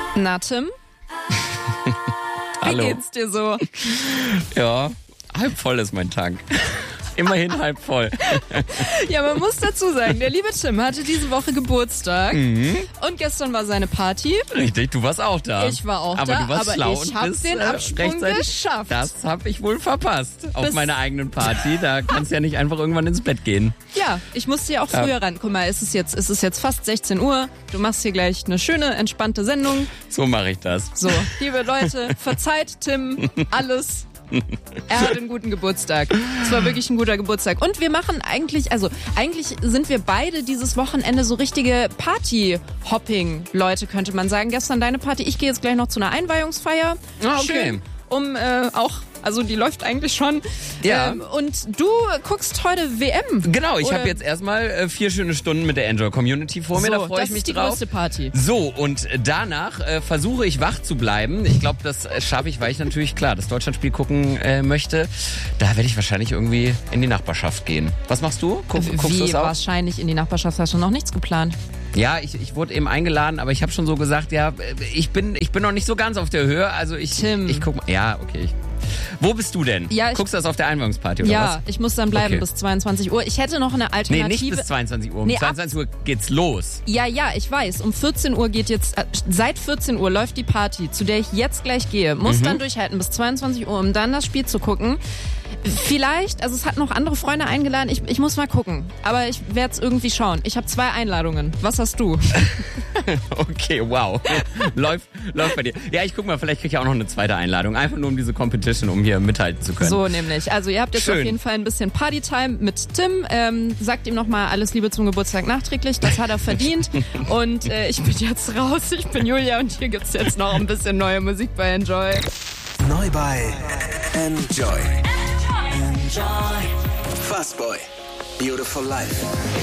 Na, Tim? Wie Hallo. geht's dir so? Ja, halb voll ist mein Tank. Immerhin halb voll. Ja, man muss dazu sagen, der liebe Tim hatte diese Woche Geburtstag und gestern war seine Party. Richtig, du warst auch da. Ich war auch aber da, du warst aber schlau ich und hab bist, den Absprung rechtzeitig. geschafft. Das habe ich wohl verpasst. Auf Bis- meiner eigenen Party, da kannst du ja nicht einfach irgendwann ins Bett gehen. Ja, ich musste ja auch früher ran. Guck mal, es ist jetzt fast 16 Uhr. Du machst hier gleich eine schöne, entspannte Sendung. So mache ich das. So, liebe Leute, verzeiht Tim alles. Er hat einen guten Geburtstag. Es war wirklich ein guter Geburtstag. Und wir machen eigentlich sind wir beide dieses Wochenende so richtige Party-Hopping-Leute, könnte man sagen. Gestern deine Party, ich gehe jetzt gleich noch zu einer Einweihungsfeier. Ah, okay. Schön, also die läuft eigentlich schon. Ja. Und du guckst heute WM. Genau, ich Oder- habe jetzt erstmal 4 schöne Stunden mit der Enjoy-Community vor mir, da freue ich mich das ist die drauf. größte Party. So, und danach versuche ich wach zu bleiben. Ich glaube, das schaffe ich, weil ich natürlich, klar, das Deutschlandspiel gucken möchte. Da werde ich wahrscheinlich irgendwie in die Nachbarschaft gehen. Was machst du? Guckst du Wie es auch? wahrscheinlich in die Nachbarschaft hast du noch nichts geplant? Ja, ich wurde eben eingeladen, aber ich habe schon so gesagt, ja, ich bin noch nicht so ganz auf der Höhe. Also Tim. ich guck mal. Ja, okay. Wo bist du denn? Ja, Guckst du das auf der Einweihungsparty oder was? Ja, ich muss dann bleiben Okay. bis 22 Uhr. Ich hätte noch eine Nee, Alternative. nicht bis 22 Uhr. Um Nee, ab- 22 Uhr geht's los. Ja, ich weiß. Um 14 Uhr geht jetzt, seit 14 Uhr läuft die Party, zu der ich jetzt gleich gehe. Muss dann durchhalten bis 22 Uhr, um dann das Spiel zu gucken. Vielleicht, also es hat noch andere Freunde eingeladen, ich muss mal gucken. Aber ich werde es irgendwie schauen. Ich habe 2 Einladungen. Was hast du? Okay, wow. läuft bei dir. Ja, ich guck mal, vielleicht krieg ich auch noch eine zweite Einladung. Einfach nur um diese Competition, um hier mithalten zu können. So nämlich. Also ihr habt jetzt Schön. auf jeden Fall ein bisschen Partytime mit Tim. Sagt ihm nochmal alles Liebe zum Geburtstag nachträglich. Das hat er verdient. Und ich bin jetzt raus. Ich bin Julia und hier gibt's jetzt noch ein bisschen neue Musik bei Enjoy. Neu bei Enjoy. Fuzzboy. Beautiful Life.